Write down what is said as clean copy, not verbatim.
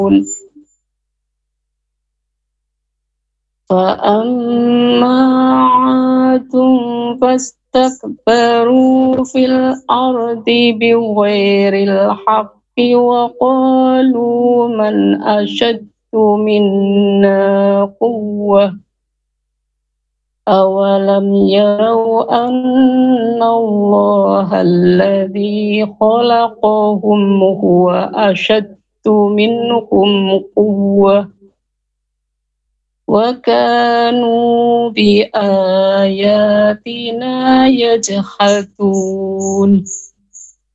فأما عاد فاستكبروا في الأرض بغير الحق وقالوا من أشد منا قوة أولم يروا أن الله الذي خلقهم هو أشد منهم قوة وكانوا بآياتنا يجحدون.